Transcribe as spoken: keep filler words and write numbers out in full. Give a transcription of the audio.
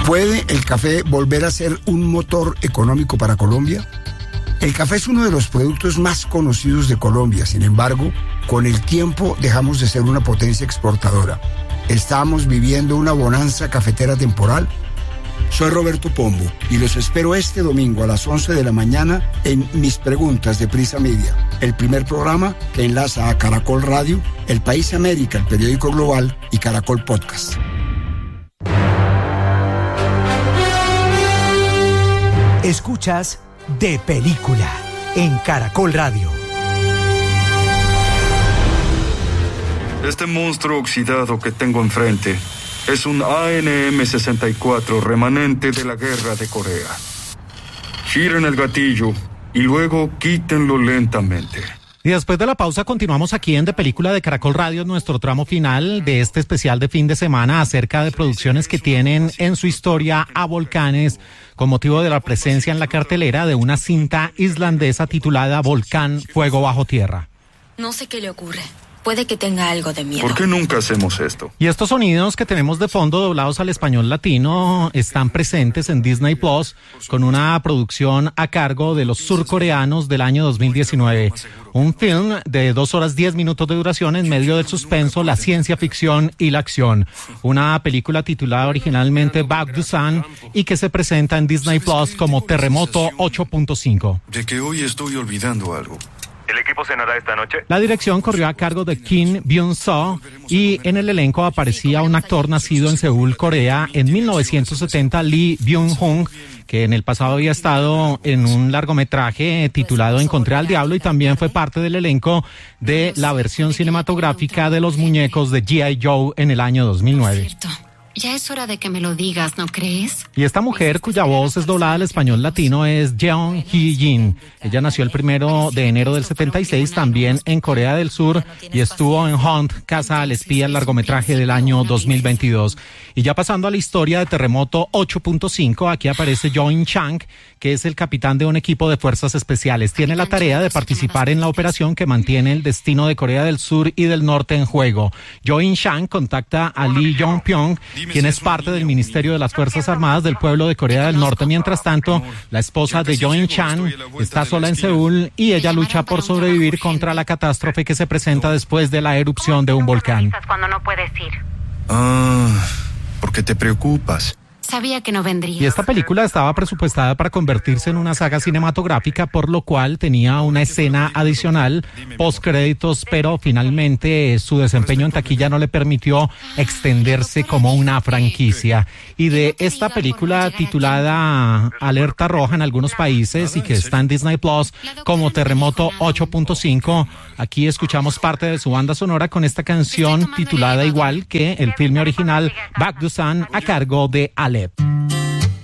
¿Puede el café volver a ser un motor económico para Colombia? El café es uno de los productos más conocidos de Colombia. Sin embargo, con el tiempo dejamos de ser una potencia exportadora. ¿Estamos viviendo una bonanza cafetera temporal? Soy Roberto Pombo y los espero este domingo a las once de la mañana en Mis Preguntas de Prisa Media, el primer programa que enlaza a Caracol Radio, El País América, el periódico global y Caracol Podcast. Escuchas De Película en Caracol Radio. Este monstruo oxidado que tengo enfrente es un A N M sesenta y cuatro remanente de la guerra de Corea. Giren el gatillo y luego quítenlo lentamente. Y después de la pausa continuamos aquí en De Película de Caracol Radio, en nuestro tramo final de este especial de fin de semana acerca de producciones que tienen en su historia a volcanes con motivo de la presencia en la cartelera de una cinta islandesa titulada Volcán Fuego Bajo Tierra. No sé qué le ocurre. Puede que tenga algo de miedo. ¿Por qué nunca hacemos esto? Y estos sonidos que tenemos de fondo doblados al español latino están presentes en Disney Plus con una producción a cargo de los surcoreanos del año dos mil diecinueve. Un film de dos horas diez minutos de duración en medio del suspenso, la ciencia ficción y la acción. Una película titulada originalmente Bagdusan y que se presenta en Disney Plus como Terremoto ocho punto cinco. De que hoy estoy olvidando algo. ¿El equipo cenará esta noche? La dirección corrió a cargo de Kim Byung-soo y en el elenco aparecía un actor nacido en Seúl, Corea, en mil novecientos setenta, Lee Byung-hun, que en el pasado había estado en un largometraje titulado Encontré al Diablo y también fue parte del elenco de la versión cinematográfica de los muñecos de G I Joe en el año dos mil nueve. Ya es hora de que me lo digas, ¿no crees? Y esta mujer, cuya voz es doblada al español latino, es Jeon Hee-jin. Ella nació el primero de enero del setenta y seis, también en Corea del Sur, y estuvo en Hunt, Casa al Espía, el largometraje del año dos mil veintidós. Y ya pasando a la historia de Terremoto ocho punto cinco, aquí aparece Jo In-chang, que es el capitán de un equipo de fuerzas especiales. Tiene la tarea de participar en la operación que mantiene el destino de Corea del Sur y del Norte en juego. Jo In-chang contacta a Lee Jong-pyong, quien es parte del Ministerio de las Fuerzas Armadas del pueblo de Corea del Norte. Mientras tanto, la esposa de Jo In-chang está sola en Seúl y ella lucha por sobrevivir contra la catástrofe que se presenta después de la erupción de un volcán. Cuando no puedes ir. Ah, porque te preocupas. Sabía que no vendría. Y esta película estaba presupuestada para convertirse en una saga cinematográfica, por lo cual tenía una escena adicional post créditos, pero finalmente su desempeño en taquilla no le permitió extenderse como una franquicia. Y de esta película titulada Alerta Roja en algunos países y que está en Disney Plus como Terremoto ocho punto cinco, aquí escuchamos parte de su banda sonora con esta canción titulada igual que el filme original Bagdusan a cargo de Ale.